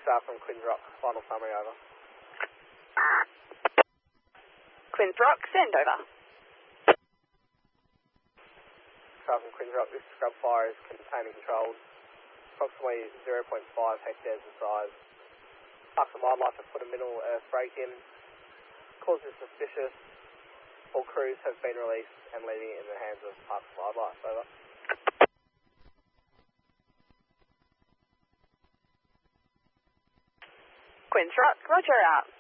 from Quinns Rock. Final summary over. Quinns Rock, send over. From Quinns Rock, this scrub fire is contained and controlled. Approximately 0.5 hectares in size. Parks and Wildlife have put a minimal earth break in. Cause is suspicious. All crews have been released and leaving it in the hands of Parks and Wildlife. Over. Quinns Rock, roger out.